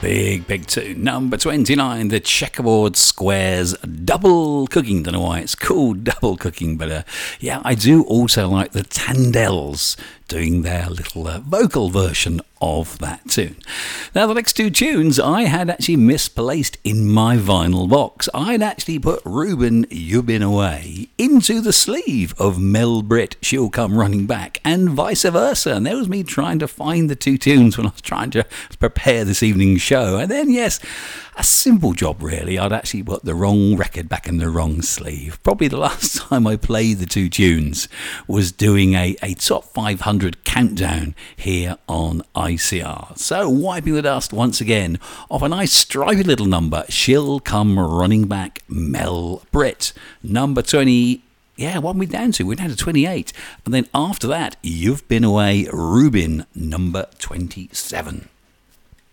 Big tune. Number 29, the Checkerboard Squares Double Cooking. Don't know why it's called Double Cooking, but yeah, I do also like the Tandells doing their little vocal version of that tune. Now, the next two tunes I had actually misplaced in my vinyl box. I'd actually put Ruben, You've Been Away into the sleeve of Mel Britt, She'll Come Running Back, and vice versa. And there was me trying to find the two tunes when I was trying to prepare this evening's show. And then, yes, a simple job really. I'd actually put the wrong record back in the wrong sleeve. Probably the last time I played the two tunes was doing a top 500 countdown here on ICR. So wiping the dust once again off a nice stripy little number, She'll Come Running Back, Mel Britt. Number 20. Yeah, what are we down to? We're down to 28. And then after that, You've Been Away, Ruben, number 27.